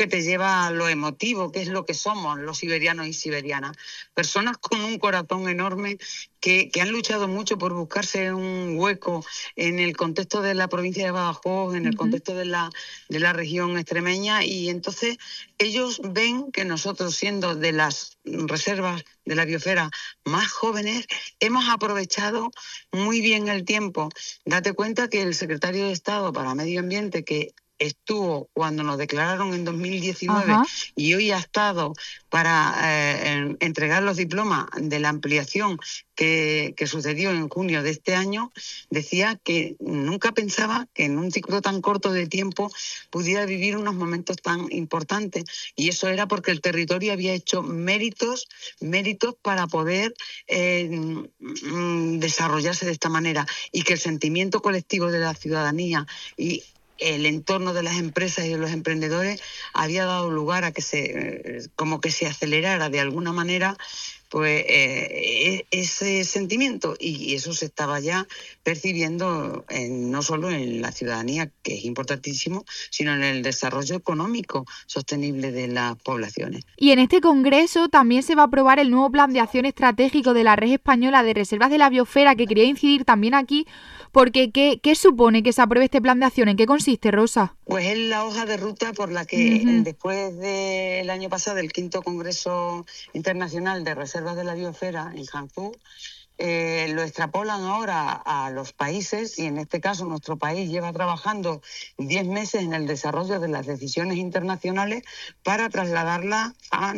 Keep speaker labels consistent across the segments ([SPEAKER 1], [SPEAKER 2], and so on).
[SPEAKER 1] que te lleva a lo emotivo, que es lo que somos los siberianos y siberianas. Personas con un corazón enorme que han luchado mucho por buscarse un hueco en el contexto de la provincia de Badajoz, en el contexto de la región extremeña, y entonces ellos ven que nosotros, siendo de las reservas de la biosfera más jóvenes, hemos aprovechado muy bien el tiempo. Date cuenta que el secretario de Estado para Medio Ambiente, que estuvo cuando nos declararon en 2019 y hoy ha estado para entregar los diplomas de la ampliación que sucedió en junio de este año, decía que nunca pensaba que en un ciclo tan corto de tiempo pudiera vivir unos momentos tan importantes, y eso era porque el territorio había hecho méritos para poder desarrollarse de esta manera, y que el sentimiento colectivo de la ciudadanía y el entorno de las empresas y de los emprendedores había dado lugar a que se acelerara de alguna manera pues ese sentimiento, y eso se estaba ya percibiendo no solo en la ciudadanía, que es importantísimo, sino en el desarrollo económico sostenible de las poblaciones.
[SPEAKER 2] Y en este congreso también se va a aprobar el nuevo plan de acción estratégico de la Red Española de Reservas de la Biosfera, que quería incidir también aquí, porque ¿qué supone que se apruebe este plan de acción? ¿En qué consiste, Rosa?
[SPEAKER 1] Pues es la hoja de ruta por la que después del año pasado, el 5º Congreso Internacional de Reservas de la Biosfera en Hangzhou, lo extrapolan ahora a los países, y en este caso nuestro país lleva trabajando 10 meses en el desarrollo de las decisiones internacionales para trasladarlas a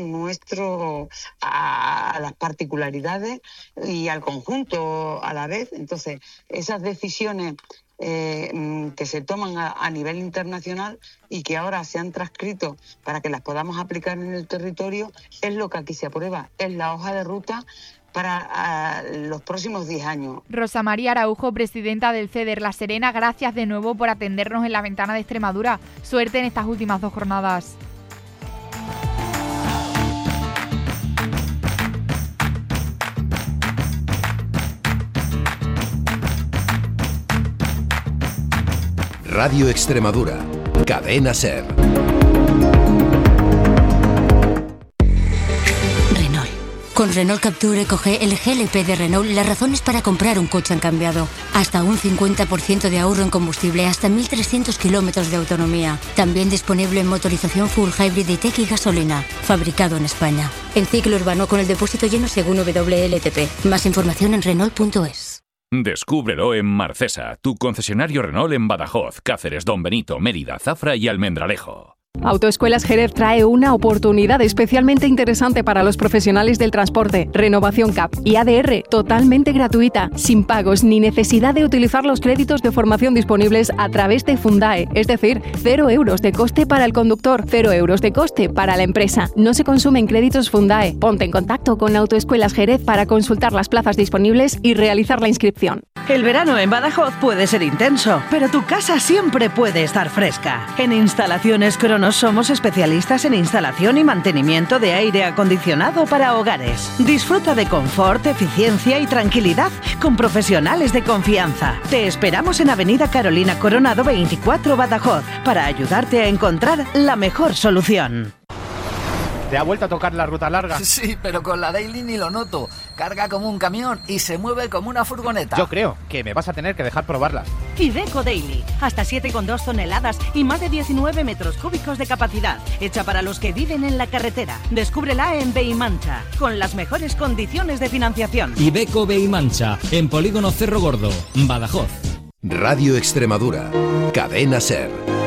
[SPEAKER 1] las particularidades y al conjunto a la vez. Entonces, esas decisiones que se toman a nivel internacional y que ahora se han transcrito para que las podamos aplicar en el territorio, es lo que aquí se aprueba, es la hoja de ruta para los próximos 10 años.
[SPEAKER 2] Rosa María Araujo, presidenta del CEDER La Serena, gracias de nuevo por atendernos en La Ventana de Extremadura. Suerte en estas últimas 2 jornadas.
[SPEAKER 3] Radio Extremadura, Cadena SER.
[SPEAKER 4] Con Renault Captur EcoG, el GLP de Renault, las razones para comprar un coche han cambiado. Hasta un 50% de ahorro en combustible, hasta 1.300 kilómetros de autonomía. También disponible en motorización full hybrid y tech y gasolina. Fabricado en España. En ciclo urbano con el depósito lleno según WLTP. Más información en Renault.es.
[SPEAKER 5] Descúbrelo en Marcesa, tu concesionario Renault en Badajoz, Cáceres, Don Benito, Mérida, Zafra y Almendralejo.
[SPEAKER 6] Autoescuelas Jerez trae una oportunidad especialmente interesante para los profesionales del transporte. Renovación CAP y ADR totalmente gratuita, sin pagos ni necesidad de utilizar los créditos de formación disponibles a través de Fundae. Es decir, 0 euros de coste para el conductor, 0 euros de coste para la empresa. No se consumen créditos Fundae. Ponte en contacto con Autoescuelas Jerez para consultar las plazas disponibles y realizar la inscripción.
[SPEAKER 7] El verano en Badajoz puede ser intenso, pero tu casa siempre puede estar fresca. En Instalaciones Cronos somos especialistas en instalación y mantenimiento de aire acondicionado para hogares. Disfruta de confort, eficiencia y tranquilidad con profesionales de confianza. Te esperamos en Avenida Carolina Coronado 24, Badajoz, para ayudarte a encontrar la mejor solución.
[SPEAKER 8] ¿Te ha vuelto a tocar la ruta larga?
[SPEAKER 9] Sí, pero con la Daily ni lo noto. Carga como un camión y se mueve como una furgoneta.
[SPEAKER 8] Yo creo que me vas a tener que dejar probarlas.
[SPEAKER 7] Iveco Daily, hasta 7,2 toneladas y más de 19 metros cúbicos de capacidad. Hecha para los que viven en la carretera. Descúbrela en Beimancha, con las mejores condiciones de financiación.
[SPEAKER 10] Iveco Beimancha, en Polígono Cerro Gordo, Badajoz.
[SPEAKER 3] Radio Extremadura, Cadena SER.